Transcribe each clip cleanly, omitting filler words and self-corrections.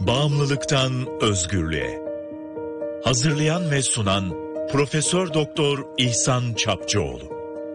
Bağımlılıktan özgürlüğe. Hazırlayan ve sunan Profesör Doktor İhsan Çapçıoğlu.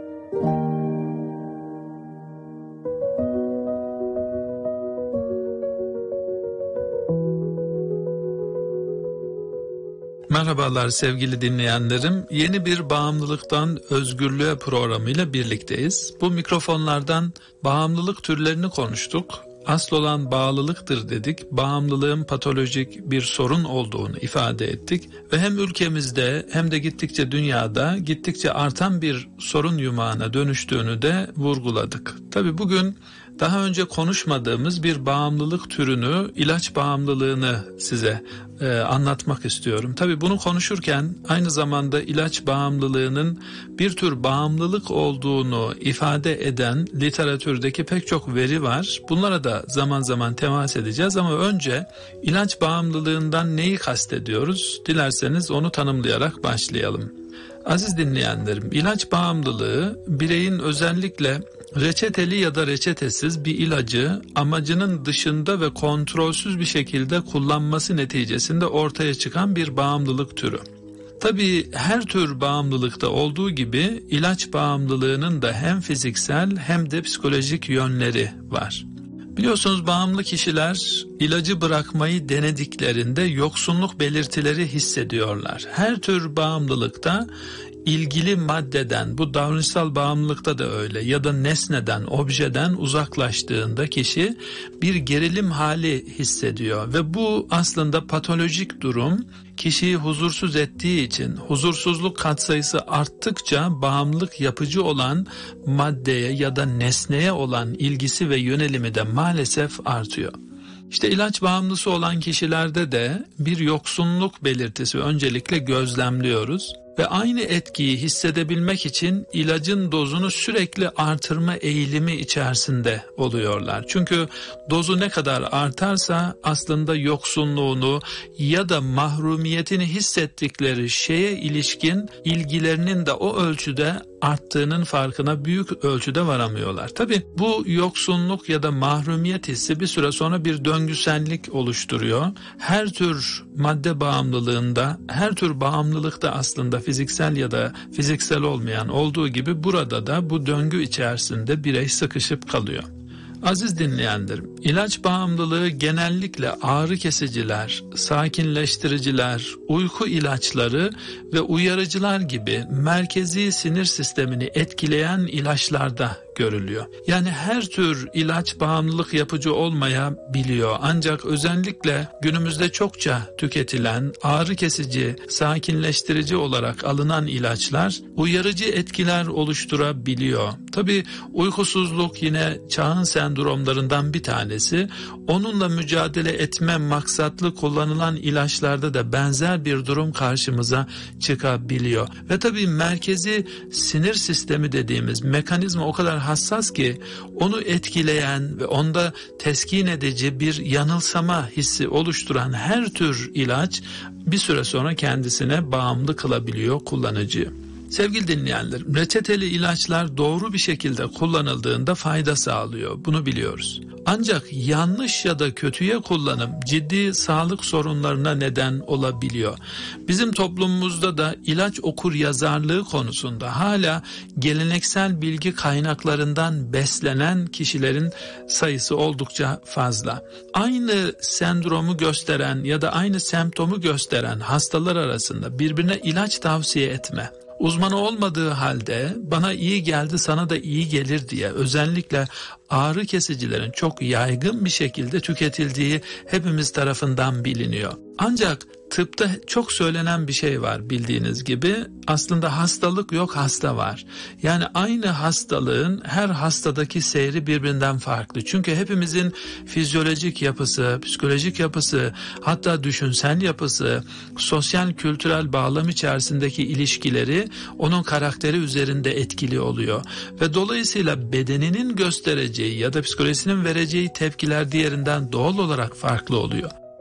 Merhabalar sevgili dinleyenlerim. Yeni bir Bağımlılıktan Özgürlüğe programıyla birlikteyiz. Bu mikrofonlardan bağımlılık türlerini konuştuk. Asıl olan bağlılıktır dedik. Bağımlılığın patolojik bir sorun olduğunu ifade ettik. Ve hem ülkemizde hem de gittikçe dünyada gittikçe artan bir sorun yumağına dönüştüğünü de vurguladık. Tabii bugün daha önce konuşmadığımız bir bağımlılık türünü, ilaç bağımlılığını size anlatmak istiyorum. Tabii bunu konuşurken aynı zamanda ilaç bağımlılığının bir tür bağımlılık olduğunu ifade eden literatürdeki pek çok veri var. Bunlara da zaman zaman temas edeceğiz ama önce ilaç bağımlılığından neyi kastediyoruz? Dilerseniz onu tanımlayarak başlayalım. Aziz dinleyenlerim, ilaç bağımlılığı bireyin özellikle reçeteli ya da reçetesiz bir ilacı amacının dışında ve kontrolsüz bir şekilde kullanması neticesinde ortaya çıkan bir bağımlılık türü. Tabii her tür bağımlılıkta olduğu gibi ilaç bağımlılığının da hem fiziksel hem de psikolojik yönleri var. Biliyorsunuz bağımlı kişiler ilacı bırakmayı denediklerinde yoksunluk belirtileri hissediyorlar. Her tür bağımlılıkta ilgili maddeden, bu davranışsal bağımlılıkta da öyle ya da nesneden, objeden uzaklaştığında kişi bir gerilim hali hissediyor ve bu aslında patolojik durum kişiyi huzursuz ettiği için huzursuzluk katsayısı arttıkça bağımlılık yapıcı olan maddeye ya da nesneye olan ilgisi ve yönelimi de maalesef artıyor. İşte ilaç bağımlısı olan kişilerde de bir yoksunluk belirtisi öncelikle gözlemliyoruz. Ve aynı etkiyi hissedebilmek için ilacın dozunu sürekli artırma eğilimi içerisinde oluyorlar. Çünkü dozu ne kadar artarsa aslında yoksunluğunu ya da mahrumiyetini hissettikleri şeye ilişkin ilgilerinin de o ölçüde arttığının farkına büyük ölçüde varamıyorlar. Tabii bu yoksunluk ya da mahrumiyet hissi bir süre sonra bir döngüsellik oluşturuyor. Her tür madde bağımlılığında, her tür bağımlılıkta aslında fiziksel ya da fiziksel olmayan olduğu gibi burada da bu döngü içerisinde birey sıkışıp kalıyor. Aziz dinleyenlerim, ilaç bağımlılığı genellikle ağrı kesiciler, sakinleştiriciler, uyku ilaçları ve uyarıcılar gibi merkezi sinir sistemini etkileyen ilaçlarda görülüyor. Yani her tür ilaç bağımlılık yapıcı olmayabiliyor. Ancak özellikle günümüzde çokça tüketilen ağrı kesici, sakinleştirici olarak alınan ilaçlar uyarıcı etkiler oluşturabiliyor. Tabii uykusuzluk yine çağın sendromlarından bir tanesi. Onunla mücadele etme maksatlı kullanılan ilaçlarda da benzer bir durum karşımıza çıkabiliyor. Ve tabii merkezi sinir sistemi dediğimiz mekanizma o kadar hassas ki onu etkileyen ve onda teskin edici bir yanılsama hissi oluşturan her tür ilaç bir süre sonra kendisine bağımlı kılabiliyor kullanıcıyı. Sevgili dinleyenlerim, reçeteli ilaçlar doğru bir şekilde kullanıldığında fayda sağlıyor. Bunu biliyoruz. Ancak yanlış ya da kötüye kullanım ciddi sağlık sorunlarına neden olabiliyor. Bizim toplumumuzda da ilaç okuryazarlığı konusunda hala geleneksel bilgi kaynaklarından beslenen kişilerin sayısı oldukça fazla. Aynı sendromu gösteren ya da aynı semptomu gösteren hastalar arasında birbirine ilaç tavsiye etme, uzmanı olmadığı halde bana iyi geldi sana da iyi gelir diye özellikle ağrı kesicilerin çok yaygın bir şekilde tüketildiği hepimiz tarafından biliniyor. Ancak tıpta çok söylenen bir şey var bildiğiniz gibi, aslında hastalık yok, hasta var. Yani aynı hastalığın her hastadaki seyri birbirinden farklı. Çünkü hepimizin fizyolojik yapısı, psikolojik yapısı, hatta düşünsel yapısı, sosyal kültürel bağlam içerisindeki ilişkileri onun karakteri üzerinde etkili oluyor. Ve dolayısıyla bedeninin göstereceği ya da psikolojisinin vereceği tepkiler diğerinden doğal olarak farklı oluyor.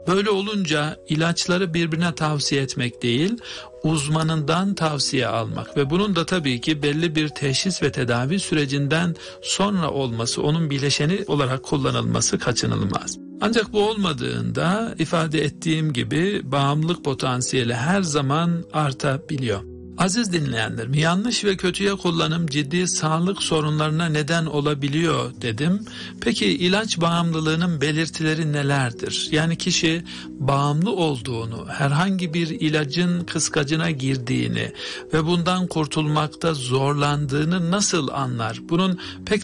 Böyle olunca ilaçları birbirine tavsiye etmek değil, uzmanından tavsiye almak ve bunun da tabii ki belli bir teşhis ve tedavi sürecinden sonra olması, onun bileşeni olarak kullanılması kaçınılmaz. Ancak bu olmadığında ifade ettiğim gibi bağımlılık potansiyeli her zaman artabiliyor. Aziz dinleyenlerim, yanlış ve kötüye kullanım ciddi sağlık sorunlarına neden olabiliyor dedim. Peki ilaç bağımlılığının belirtileri nelerdir? Yani kişi bağımlı olduğunu, herhangi bir ilacın kıskacına girdiğini ve bundan kurtulmakta zorlandığını nasıl anlar? Bunun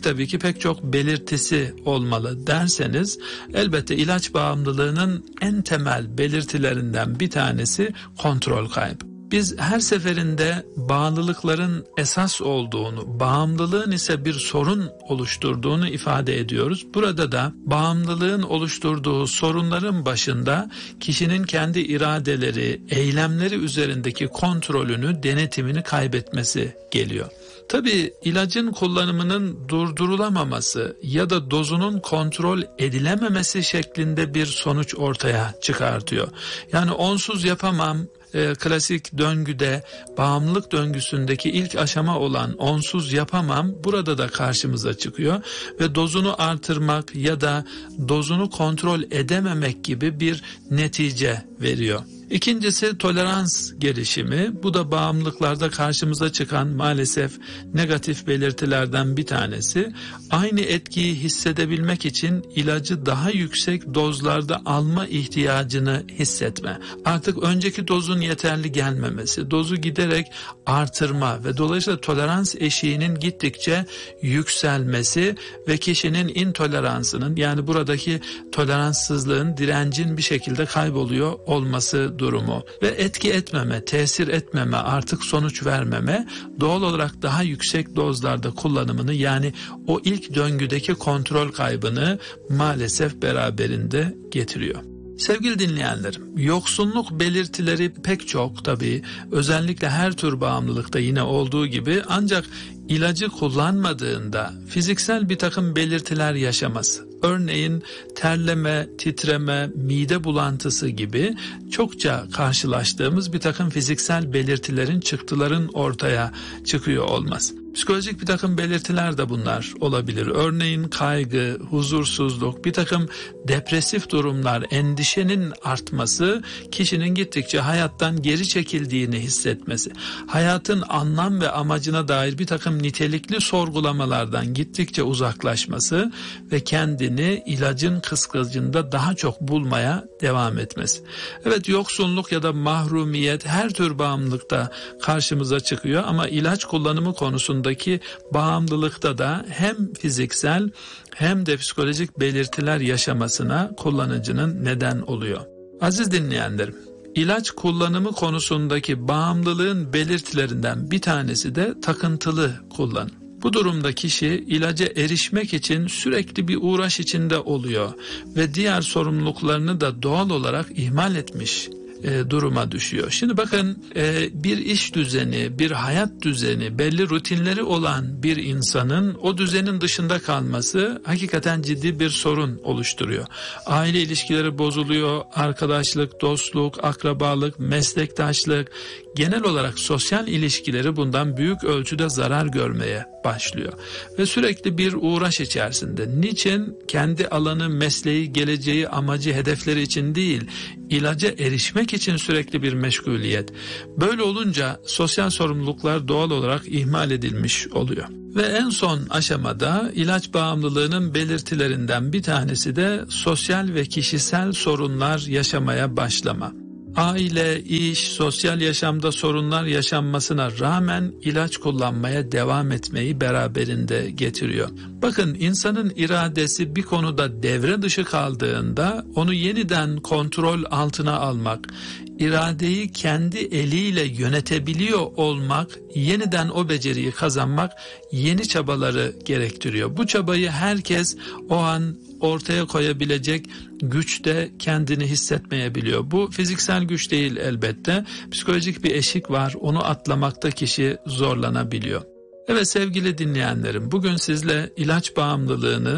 pek çok belirtisi olmalı derseniz, elbette ilaç bağımlılığının en temel belirtilerinden bir tanesi kontrol kaybı. Biz her seferinde bağlılıkların esas olduğunu, bağımlılığın ise bir sorun oluşturduğunu ifade ediyoruz. Burada da bağımlılığın oluşturduğu sorunların başında kişinin kendi iradeleri, eylemleri üzerindeki kontrolünü, denetimini kaybetmesi geliyor. Tabii ilacın kullanımının durdurulamaması ya da dozunun kontrol edilememesi şeklinde bir sonuç ortaya çıkartıyor. Yani onsuz yapamam, klasik döngüde, bağımlılık döngüsündeki ilk aşama olan onsuz yapamam burada da karşımıza çıkıyor ve dozunu artırmak ya da dozunu kontrol edememek gibi bir netice veriyor. İkincisi tolerans gelişimi. Bu da bağımlılıklarda karşımıza çıkan maalesef negatif belirtilerden bir tanesi. Aynı etkiyi hissedebilmek için ilacı daha yüksek dozlarda alma ihtiyacını hissetme. Artık önceki dozun yeterli gelmemesi, dozu giderek artırma ve dolayısıyla tolerans eşiğinin gittikçe yükselmesi ve kişinin intoleransının, yani buradaki toleranssızlığın, direncin bir şekilde kayboluyor olması durumu ve etki etmeme, tesir etmeme, artık sonuç vermeme, doğal olarak daha yüksek dozlarda kullanımını, yani o ilk döngüdeki kontrol kaybını maalesef beraberinde getiriyor. Sevgili dinleyenlerim, yoksunluk belirtileri pek çok tabii, özellikle her tür bağımlılıkta yine olduğu gibi, ancak ilacı kullanmadığında fiziksel bir takım belirtiler yaşaması, örneğin terleme, titreme, mide bulantısı gibi çokça karşılaştığımız bir takım fiziksel belirtilerin, çıktıların ortaya çıkıyor olması. Psikolojik bir takım belirtiler de bunlar olabilir. Örneğin kaygı, huzursuzluk, bir takım depresif durumlar, endişenin artması, kişinin gittikçe hayattan geri çekildiğini hissetmesi, hayatın anlam ve amacına dair bir takım nitelikli sorgulamalardan gittikçe uzaklaşması ve kendini ilacın kıskacında daha çok bulmaya devam etmesi. Evet, yoksunluk ya da mahrumiyet her tür bağımlılıkta karşımıza çıkıyor ama ilaç kullanımı konusundaki bağımlılıkta da hem fiziksel hem de psikolojik belirtiler yaşamasına kullanıcının neden oluyor. Aziz dinleyenlerim, İlaç kullanımı konusundaki bağımlılığın belirtilerinden bir tanesi de takıntılı kullanım. Bu durumda kişi ilaca erişmek için sürekli bir uğraş içinde oluyor ve diğer sorumluluklarını da doğal olarak ihmal etmiş duruma düşüyor. Şimdi bakın, bir iş düzeni, bir hayat düzeni, belli rutinleri olan bir insanın o düzenin dışında kalması hakikaten ciddi bir sorun oluşturuyor. Aile ilişkileri bozuluyor, arkadaşlık, dostluk, akrabalık, meslektaşlık, genel olarak sosyal ilişkileri bundan büyük ölçüde zarar görmeye başlıyor. Ve sürekli bir uğraş içerisinde. Niçin? Kendi alanı, mesleği, geleceği, amacı, hedefleri için değil, ilaca erişmek için sürekli bir meşguliyet. Böyle olunca sosyal sorumluluklar doğal olarak ihmal edilmiş oluyor. Ve en son aşamada ilaç bağımlılığının belirtilerinden bir tanesi de sosyal ve kişisel sorunlar yaşamaya başlama. Aile, iş, sosyal yaşamda sorunlar yaşanmasına rağmen ilaç kullanmaya devam etmeyi beraberinde getiriyor. Bakın, insanın iradesi bir konuda devre dışı kaldığında onu yeniden kontrol altına almak, iradeyi kendi eliyle yönetebiliyor olmak, yeniden o beceriyi kazanmak yeni çabaları gerektiriyor. Bu çabayı herkes o an ortaya koyabilecek güçte kendini hissetmeyebiliyor. Bu fiziksel güç değil elbette. Psikolojik bir eşik var. Onu atlamakta kişi zorlanabiliyor. Evet sevgili dinleyenlerim, bugün sizle ilaç bağımlılığını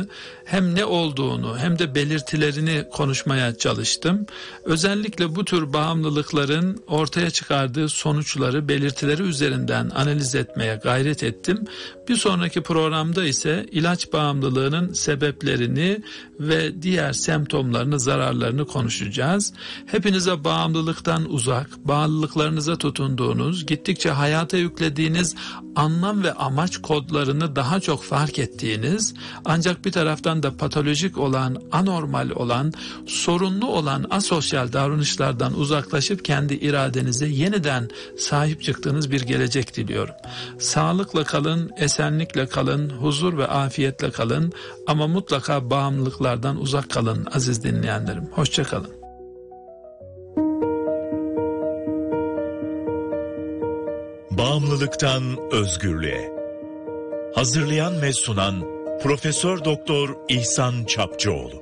hem ne olduğunu hem de belirtilerini konuşmaya çalıştım. Özellikle bu tür bağımlılıkların ortaya çıkardığı sonuçları, belirtileri üzerinden analiz etmeye gayret ettim. Bir sonraki programda ise ilaç bağımlılığının sebeplerini ve diğer semptomlarını, zararlarını konuşacağız. Hepinize bağımlılıktan uzak, bağlılıklarınıza tutunduğunuz, gittikçe hayata yüklediğiniz anlam ve amaç kodlarını daha çok fark ettiğiniz, ancak bir taraftan da patolojik olan, anormal olan, sorunlu olan asosyal davranışlardan uzaklaşıp kendi iradenize yeniden sahip çıktığınız bir gelecek diliyorum. Sağlıkla kalın, esenlikle kalın, huzur ve afiyetle kalın ama mutlaka bağımlılıklardan uzak kalın aziz dinleyenlerim. Hoşça kalın. Bağımlılıktan özgürlüğe. Hazırlayan ve sunan Profesör Doktor İhsan Çapcıoğlu.